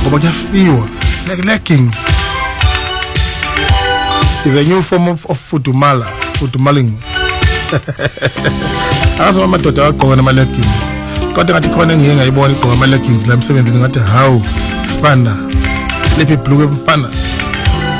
ngoba kuyafiwa like leggings is a new form of fudumaling azo amadoda agqoka nama leggings kodwa ngathi khona ngiye ngayibona igqoka ama leggings la emsebenzini ngathi hawu fana lephi blue emfana